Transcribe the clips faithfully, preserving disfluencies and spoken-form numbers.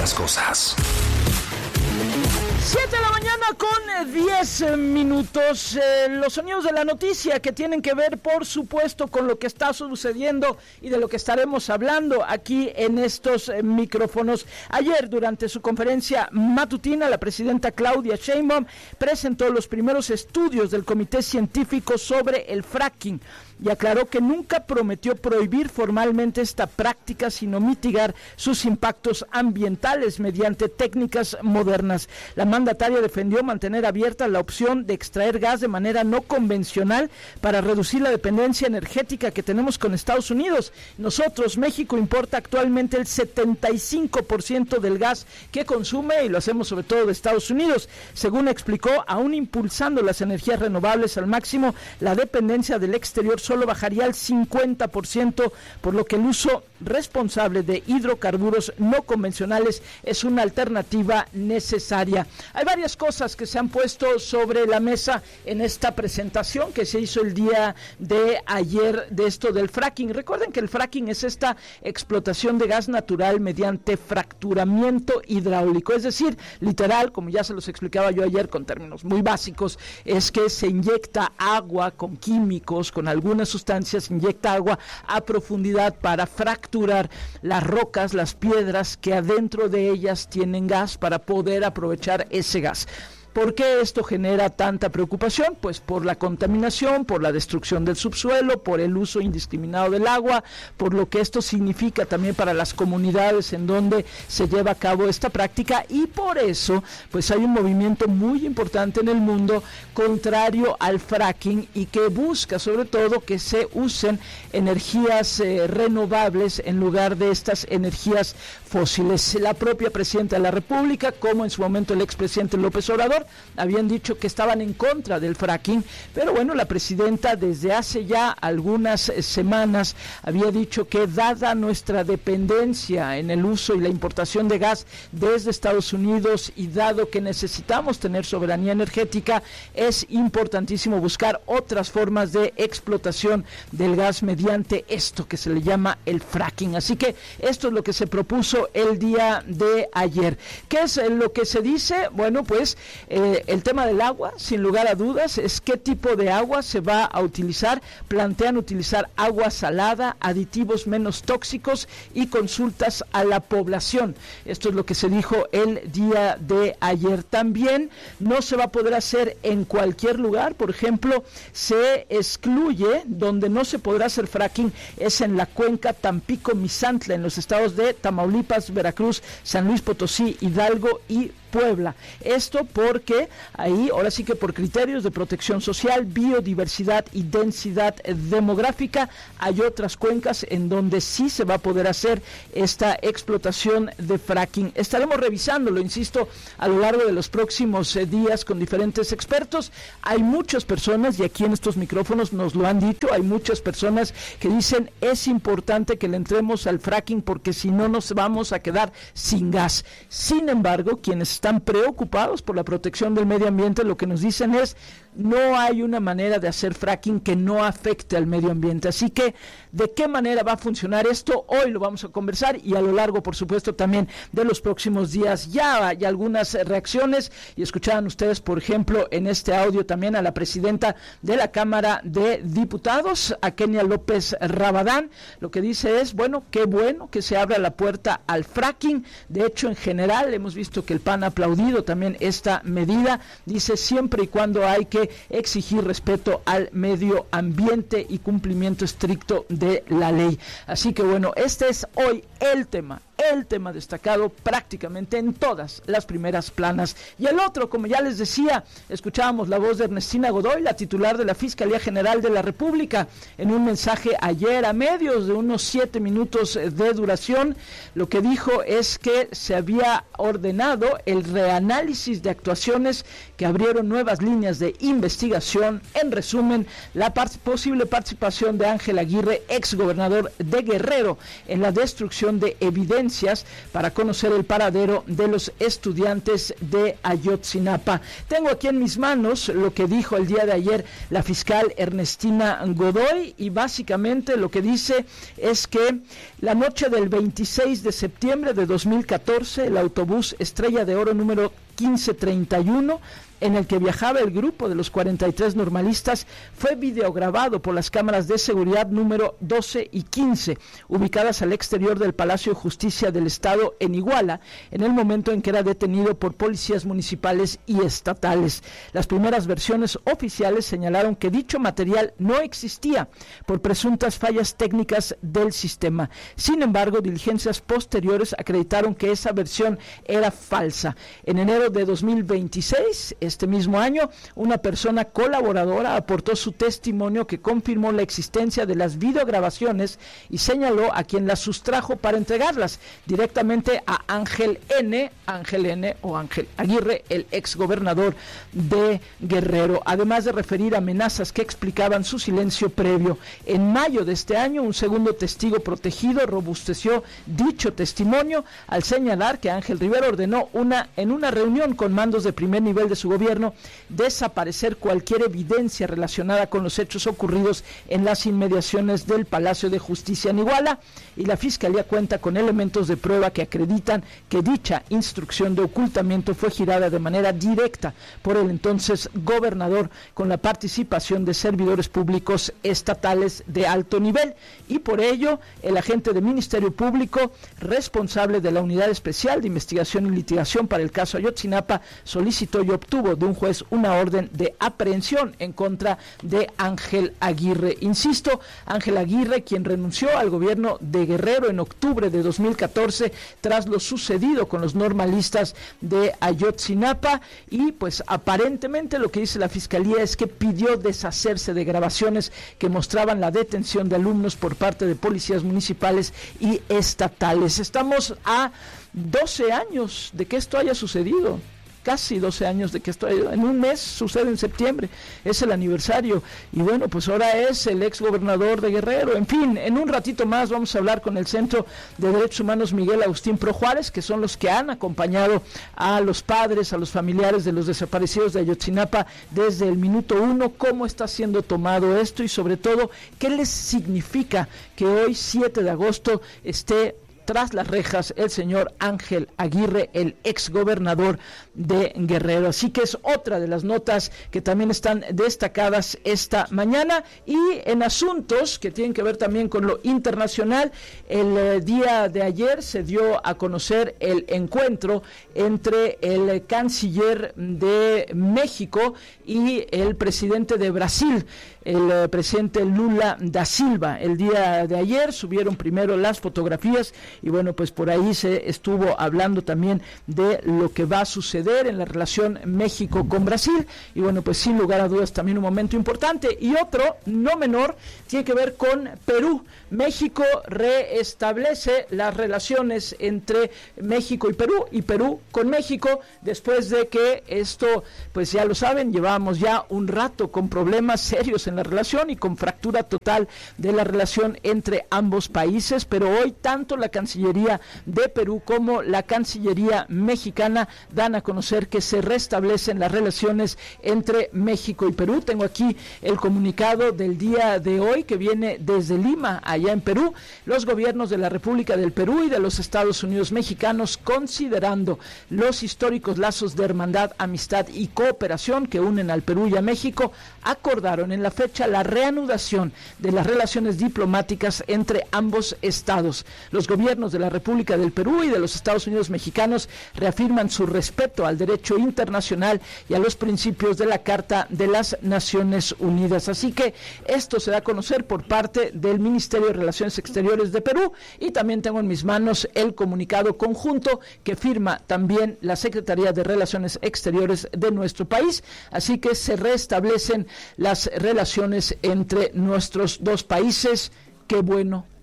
las cosas. siete de la mañana con diez minutos. Eh, los sonidos de la noticia que tienen que ver, por supuesto, con lo que está sucediendo y de lo que estaremos hablando aquí en estos eh, micrófonos. Ayer, durante su conferencia matutina, la presidenta Claudia Sheinbaum presentó los primeros estudios del Comité Científico sobre el fracking y aclaró que nunca prometió prohibir formalmente esta práctica, sino mitigar sus impactos ambientales mediante técnicas modernas. La mandataria defendió mantener abierta la opción de extraer gas de manera no convencional para reducir la dependencia energética que tenemos con Estados Unidos. Nosotros, México, importa actualmente el setenta y cinco por ciento del gas que consume y lo hacemos sobre todo de Estados Unidos. Según explicó, aún impulsando las energías renovables al máximo, la dependencia del exterior solo bajaría al cincuenta por ciento, por lo que el uso responsable de hidrocarburos no convencionales es una alternativa necesaria. Hay varias cosas que se han puesto sobre la mesa en esta presentación que se hizo el día de ayer de esto del fracking. Recuerden que el fracking es esta explotación de gas natural mediante fracturamiento hidráulico, es decir, literal, como ya se los explicaba yo ayer con términos muy básicos, es que se inyecta agua con químicos, con algunas sustancias, se inyecta agua a profundidad para fracturar las rocas, las piedras que adentro de ellas tienen gas para poder aprovechar ese gas. ¿Por qué esto genera tanta preocupación? Pues por la contaminación, por la destrucción del subsuelo, por el uso indiscriminado del agua, por lo que esto significa también para las comunidades en donde se lleva a cabo esta práctica, y por eso pues hay un movimiento muy importante en el mundo contrario al fracking y que busca sobre todo que se usen energías eh, renovables en lugar de estas energías fósiles. La propia presidenta de la República, como en su momento el expresidente López Obrador, habían dicho que estaban en contra del fracking, pero bueno, la presidenta desde hace ya algunas semanas había dicho que dada nuestra dependencia en el uso y la importación de gas desde Estados Unidos y dado que necesitamos tener soberanía energética, es importantísimo buscar otras formas de explotación del gas mediante esto que se le llama el fracking. Así que esto es lo que se propuso el día de ayer. ¿Qué es lo que se dice? Bueno, pues Eh, el tema del agua, sin lugar a dudas, es qué tipo de agua se va a utilizar. Plantean utilizar agua salada, aditivos menos tóxicos y consultas a la población. Esto es lo que se dijo el día de ayer. También no se va a poder hacer en cualquier lugar. Por ejemplo, se excluye, donde no se podrá hacer fracking es en la cuenca Tampico-Misantla, en los estados de Tamaulipas, Veracruz, San Luis Potosí, Hidalgo y Puebla. Esto porque ahí, ahora sí que por criterios de protección social, biodiversidad y densidad demográfica, hay otras cuencas en donde sí se va a poder hacer esta explotación de fracking. Estaremos revisándolo, insisto, a lo largo de los próximos eh, días con diferentes expertos. Hay muchas personas, y aquí en estos micrófonos nos lo han dicho, hay muchas personas que dicen es importante que le entremos al fracking porque si no nos vamos a quedar sin gas. Sin embargo, quienes están preocupados por la protección del medio ambiente, lo que nos dicen es no hay una manera de hacer fracking que no afecte al medio ambiente. Así que, ¿de qué manera va a funcionar esto? Hoy lo vamos a conversar y a lo largo, por supuesto, también de los próximos días. Ya hay algunas reacciones y escuchaban ustedes, por ejemplo, en este audio también a la presidenta de la Cámara de Diputados, a Kenia López Rabadán. Lo que dice es, bueno, qué bueno que se abra la puerta al fracking. De hecho, en general, hemos visto que el P A N ha aplaudido también esta medida. Dice, siempre y cuando hay que exigir respeto al medio ambiente y cumplimiento estricto de la ley. Así que bueno, este es hoy el tema, el tema destacado prácticamente en todas las primeras planas. Y el otro, como ya les decía, escuchábamos la voz de Ernestina Godoy, la titular de la Fiscalía General de la República, en un mensaje ayer a medios de unos siete minutos de duración. Lo que dijo es que se había ordenado el reanálisis de actuaciones que abrieron nuevas líneas de investigación. En resumen, la part- posible participación de Ángel Aguirre, exgobernador de Guerrero, en la destrucción de evidencia diligencias para conocer el paradero de los estudiantes de Ayotzinapa. Tengo aquí en mis manos lo que dijo el día de ayer la fiscal Ernestina Godoy, y básicamente lo que dice es que la noche del veintiséis de septiembre de dos mil catorce, el autobús Estrella de Oro número quince treinta y uno, en el que viajaba el grupo de los cuarenta y tres normalistas, fue videograbado por las cámaras de seguridad número doce y quince, ubicadas al exterior del Palacio de Justicia del Estado en Iguala, en el momento en que era detenido por policías municipales y estatales. Las primeras versiones oficiales señalaron que dicho material no existía por presuntas fallas técnicas del sistema. Sin embargo, diligencias posteriores acreditaron que esa versión era falsa. En enero de dos mil veintiséis, este mismo año, una persona colaboradora aportó su testimonio que confirmó la existencia de las videograbaciones y señaló a quien las sustrajo para entregarlas directamente a Ángel N., Ángel N. o Ángel Aguirre, el exgobernador de Guerrero, además de referir amenazas que explicaban su silencio previo. En mayo de este año, un segundo testigo protegido robusteció dicho testimonio al señalar que Ángel Rivera ordenó una en una reunión con mandos de primer nivel de su gobierno desaparecer cualquier evidencia relacionada con los hechos ocurridos en las inmediaciones del Palacio de Justicia en Iguala, y la Fiscalía cuenta con elementos de prueba que acreditan que dicha instrucción de ocultamiento fue girada de manera directa por el entonces gobernador con la participación de servidores públicos estatales de alto nivel, y por ello el agente del Ministerio Público responsable de la Unidad Especial de Investigación y Litigación para el caso Ayotzinapa solicitó y obtuvo de un juez una orden de aprehensión en contra de Ángel Aguirre. Insisto, Ángel Aguirre, quien renunció al gobierno de Guerrero en octubre de dos mil catorce tras lo sucedido con los normalistas de Ayotzinapa, y pues aparentemente lo que dice la Fiscalía es que pidió deshacerse de grabaciones que mostraban la detención de alumnos por parte de policías municipales y estatales. Estamos a doce años de que esto haya sucedido. Casi doce años de que esto, en un mes sucede en septiembre, es el aniversario, y bueno, pues ahora es el ex gobernador de Guerrero. En fin, en un ratito más vamos a hablar con el Centro de Derechos Humanos Miguel Agustín Pro Juárez, que son los que han acompañado a los padres, a los familiares de los desaparecidos de Ayotzinapa desde el minuto uno, cómo está siendo tomado esto y sobre todo qué les significa que hoy, siete de agosto, esté tras las rejas el señor Ángel Aguirre, el exgobernador de Guerrero. Así que es otra de las notas que también están destacadas esta mañana. Y en asuntos que tienen que ver también con lo internacional, el eh, día de ayer se dio a conocer el encuentro entre el canciller de México y el presidente de Brasil, el eh, presidente Lula da Silva. El día de ayer subieron primero las fotografías y bueno, pues por ahí se estuvo hablando también de lo que va a suceder en la relación México con Brasil, y bueno, pues sin lugar a dudas también un momento importante. Y otro, no menor, tiene que ver con Perú. México reestablece las relaciones entre México y Perú, y Perú con México, después de que esto, pues ya lo saben, llevábamos ya un rato con problemas serios en la relación y con fractura total de la relación entre ambos países, pero hoy tanto la Cancillería de Perú como la Cancillería mexicana dan a conocer que se restablecen las relaciones entre México y Perú. Tengo aquí el comunicado del día de hoy que viene desde Lima, allá en Perú. Los gobiernos de la República del Perú y de los Estados Unidos mexicanos, considerando los históricos lazos de hermandad, amistad y cooperación que unen al Perú y a México, acordaron en la fecha la reanudación de las relaciones diplomáticas entre ambos estados. Los gobiernos de la República del Perú y de los Estados Unidos mexicanos reafirman su respeto al derecho internacional y a los principios de la Carta de las Naciones Unidas. Así que esto se da a conocer por parte del Ministerio de Relaciones Exteriores de Perú, y también tengo en mis manos el comunicado conjunto que firma también la Secretaría de Relaciones Exteriores de nuestro país. Así que se restablecen las relaciones entre nuestros dos países. Qué bueno,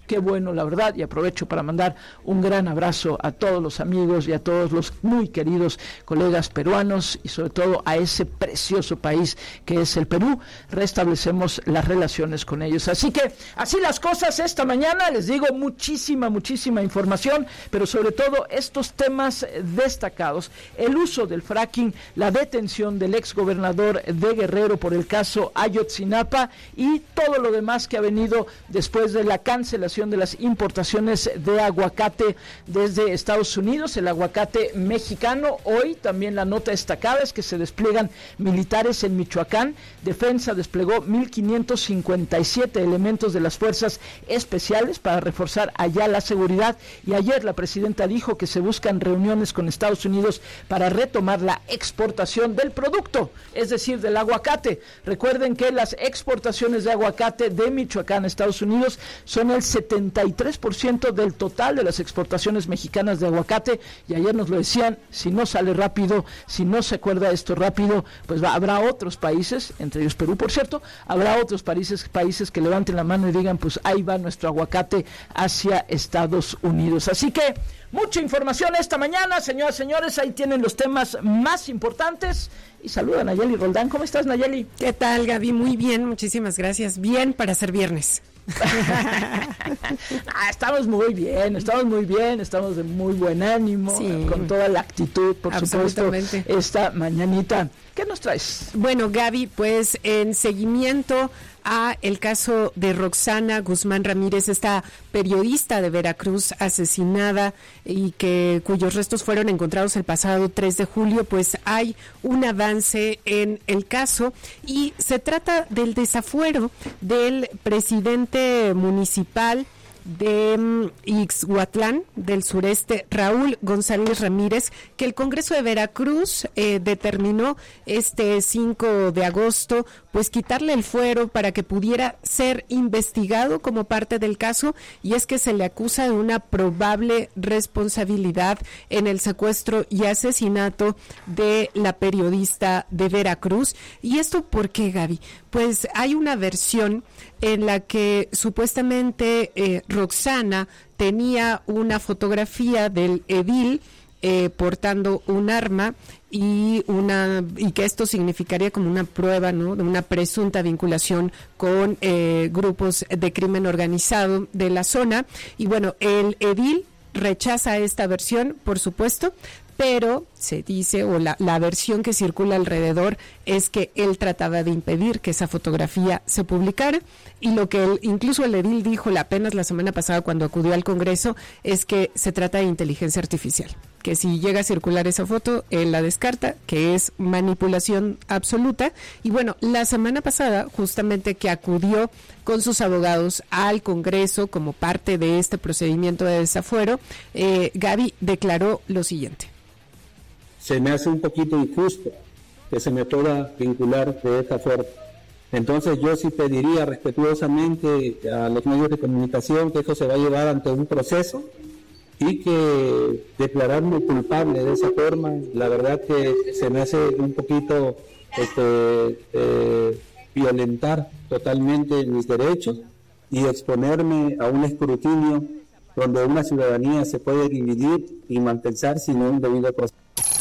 Qué bueno, la verdad, y aprovecho para mandar un gran abrazo a todos los amigos y a todos los muy queridos colegas peruanos y sobre todo a ese precioso país que es el Perú. Restablecemos las relaciones con ellos. Así que así las cosas esta mañana, les digo, muchísima, muchísima información, pero sobre todo estos temas destacados. El uso del fracking, la detención del exgobernador de Guerrero por el caso Ayotzinapa y todo lo demás que ha venido después de la cancelación de las importaciones de aguacate desde Estados Unidos, el aguacate mexicano. Hoy también la nota destacada es que se despliegan militares en Michoacán. Defensa desplegó mil quinientos cincuenta y siete elementos de las fuerzas especiales para reforzar allá la seguridad, y ayer la presidenta dijo que se buscan reuniones con Estados Unidos para retomar la exportación del producto, es decir, del aguacate. Recuerden que las exportaciones de aguacate de Michoacán a Estados Unidos son el setenta y tres por ciento del total de las exportaciones mexicanas de aguacate, y ayer nos lo decían, si no sale rápido, si no se acuerda esto rápido, pues va, habrá otros países, entre ellos Perú, por cierto, habrá otros países, países que levanten la mano y digan, pues ahí va nuestro aguacate hacia Estados Unidos. Así que mucha información esta mañana, señoras y señores, ahí tienen los temas más importantes. Y saluda a Nayeli Roldán. ¿Cómo estás, Nayeli? ¿Qué tal, Gaby? Muy bien, muchísimas gracias. Bien para ser viernes. ah, estamos muy bien, estamos muy bien, estamos de muy buen ánimo, sí, con toda la actitud, por supuesto, esta mañanita. ¿Qué nos traes? Bueno, Gaby, pues en seguimiento a el caso de Roxana Guzmán Ramírez, esta periodista de Veracruz asesinada y que cuyos restos fueron encontrados el pasado tres de julio, pues hay un avance en el caso y se trata del desafuero del presidente municipal de um, Ixhuatlán del sureste, Raúl González Ramírez, que el Congreso de Veracruz eh, determinó este cinco de agosto pues quitarle el fuero para que pudiera ser investigado como parte del caso, y es que se le acusa de una probable responsabilidad en el secuestro y asesinato de la periodista de Veracruz. ¿Y esto por qué, Gaby? Pues hay una versión en la que supuestamente eh, Roxana tenía una fotografía del edil eh, portando un arma y una y que esto significaría como una prueba, ¿no?, de una presunta vinculación con eh, grupos de crimen organizado de la zona. Y bueno, el edil rechaza esta versión, por supuesto, pero se dice, o la, la versión que circula alrededor es que él trataba de impedir que esa fotografía se publicara, y lo que él, incluso el edil dijo apenas la semana pasada cuando acudió al Congreso, es que se trata de inteligencia artificial, que si llega a circular esa foto, él la descarta, que es manipulación absoluta. Y bueno, la semana pasada, justamente que acudió con sus abogados al Congreso como parte de este procedimiento de desafuero, eh, Gaby declaró lo siguiente. Se me hace un poquito injusto que se me pueda vincular de esta forma. Entonces yo sí pediría respetuosamente a los medios de comunicación que esto se va a llevar ante un proceso y que declararme culpable de esa forma, la verdad que se me hace un poquito este, eh, violentar totalmente mis derechos y exponerme a un escrutinio donde una ciudadanía se puede dividir y mantener sin un debido proceso.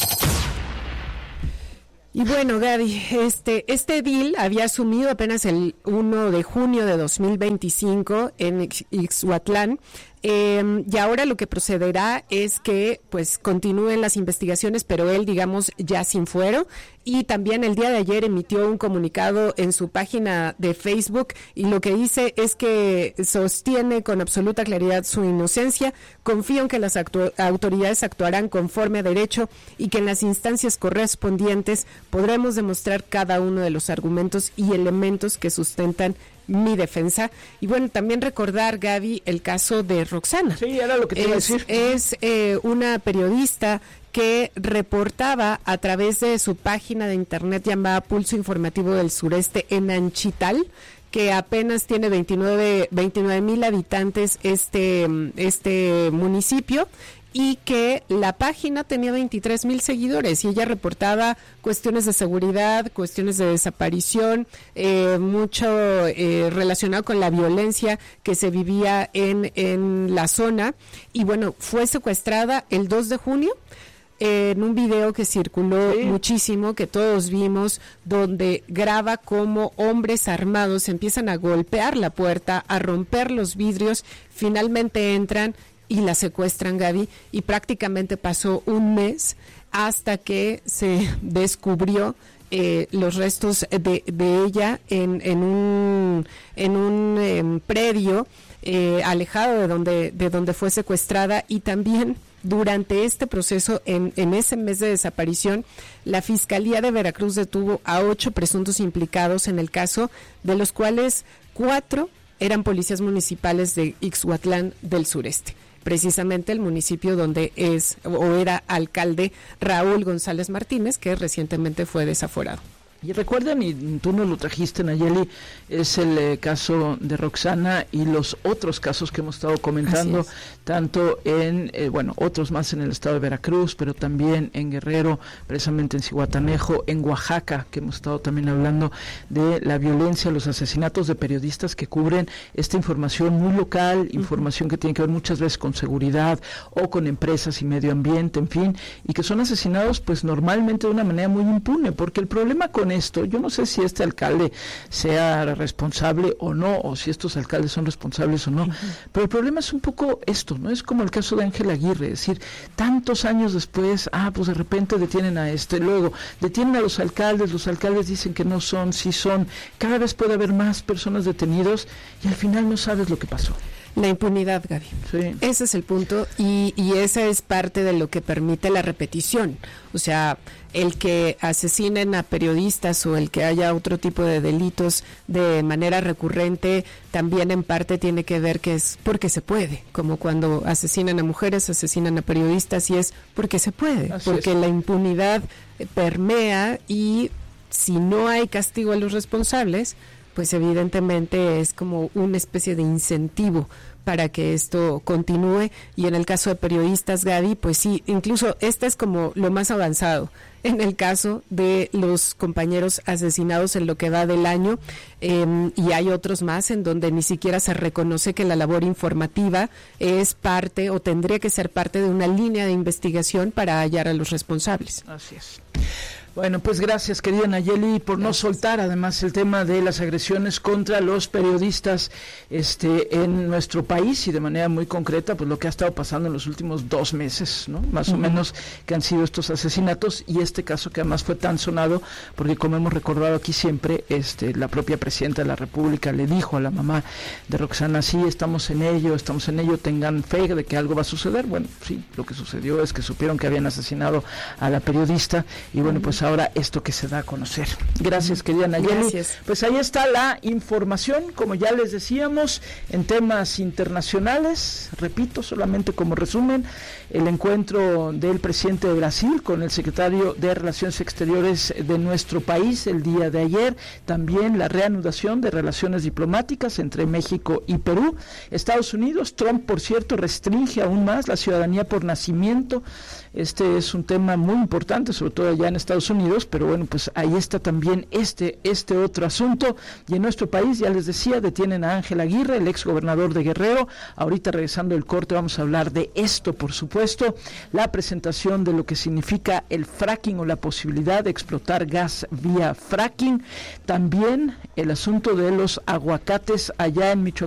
Y bueno, Gaby, este, este edil había asumido apenas el primero de junio de dos mil veinticinco en Ixhuatlán. Eh, y ahora lo que procederá es que pues continúen las investigaciones, pero él, digamos, ya sin fuero. Y también el día de ayer emitió un comunicado en su página de Facebook, y lo que dice es que sostiene con absoluta claridad su inocencia, confío en que las actu- autoridades actuarán conforme a derecho y que en las instancias correspondientes podremos demostrar cada uno de los argumentos y elementos que sustentan mi defensa. Y bueno, también recordar, Gaby, el caso de Roxana. Sí, era lo que te es, iba a decir. Es eh, una periodista que reportaba a través de su página de internet llamada Pulso Informativo del Sureste en Anchital, que apenas tiene veintinueve mil habitantes este, este municipio, y que la página tenía veintitrés mil seguidores y ella reportaba cuestiones de seguridad, cuestiones de desaparición, eh, mucho eh, relacionado con la violencia que se vivía en, en la zona. Y bueno, fue secuestrada el dos de junio. En un video que circuló sí. muchísimo, que todos vimos, donde graba cómo hombres armados empiezan a golpear la puerta, a romper los vidrios, finalmente entran y la secuestran, Gaby, y prácticamente pasó un mes hasta que se descubrió eh, los restos de, de ella en, en un, en un eh, predio eh, alejado de donde, de donde fue secuestrada. Y también durante este proceso, en, en ese mes de desaparición, la Fiscalía de Veracruz detuvo a ocho presuntos implicados en el caso, de los cuales cuatro eran policías municipales de Ixhuatlán del Sureste, precisamente el municipio donde es o era alcalde Raúl González Martínez, que recientemente fue desaforado. Y recuerden, y tú nos lo trajiste, Nayeli, es el eh, caso de Roxana y los otros casos que hemos estado comentando, tanto en, eh, bueno, otros más en el estado de Veracruz, pero también en Guerrero, precisamente en Zihuatanejo, en Oaxaca, que hemos estado también hablando de la violencia, los asesinatos de periodistas que cubren esta información muy local, información que tiene que ver muchas veces con seguridad o con empresas y medio ambiente, en fin, y que son asesinados pues normalmente de una manera muy impune, porque el problema con esto, yo no sé si este alcalde sea responsable o no, o si estos alcaldes son responsables o no, uh-huh. pero el problema es un poco esto, ¿no? Es como el caso de Ángel Aguirre, es decir, tantos años después, ah, pues de repente detienen a este, luego detienen a los alcaldes, los alcaldes dicen que no son, sí son, cada vez puede haber más personas detenidos y al final no sabes lo que pasó. La impunidad, Gaby. Sí. Ese es el punto y, y esa es parte de lo que permite la repetición. O sea, el que asesinen a periodistas o el que haya otro tipo de delitos de manera recurrente también en parte tiene que ver que es porque se puede, como cuando asesinan a mujeres, asesinan a periodistas y es porque se puede, Así porque es. La impunidad permea y si no hay castigo a los responsables, pues evidentemente es como una especie de incentivo para que esto continúe. Y en el caso de periodistas, Gaby, pues sí, incluso este es como lo más avanzado en el caso de los compañeros asesinados en lo que va del año, eh, y hay otros más en donde ni siquiera se reconoce que la labor informativa es parte o tendría que ser parte de una línea de investigación para hallar a los responsables. Así es. Bueno, pues gracias, querida Nayeli, por gracias. no soltar además el tema de las agresiones contra los periodistas este en nuestro país y de manera muy concreta, pues lo que ha estado pasando en los últimos dos meses, ¿no? Más uh-huh. o menos, que han sido estos asesinatos y este caso que además fue tan sonado, porque como hemos recordado aquí siempre, este la propia presidenta de la República le dijo a la mamá de Roxana, sí, estamos en ello, estamos en ello, tengan fe de que algo va a suceder. Bueno, sí, lo que sucedió es que supieron que habían asesinado a la periodista y bueno, uh-huh. pues ahora esto que se da a conocer. Gracias, querida Nayeli. Gracias. Pues ahí está la información, como ya les decíamos, en temas internacionales. Repito, solamente como resumen, el encuentro del presidente de Brasil con el secretario de Relaciones Exteriores de nuestro país el día de ayer. También la reanudación de relaciones diplomáticas entre México y Perú. Estados Unidos, Trump, por cierto, restringe aún más la ciudadanía por nacimiento. Este es un tema muy importante, sobre todo allá en Estados Unidos, pero bueno, pues ahí está también este este otro asunto. Y en nuestro país, ya les decía, detienen a Ángel Aguirre, el ex gobernador de Guerrero. Ahorita, regresando del corte, vamos a hablar de esto, por supuesto, la presentación de lo que significa el fracking o la posibilidad de explotar gas vía fracking. También el asunto de los aguacates allá en Michoacán.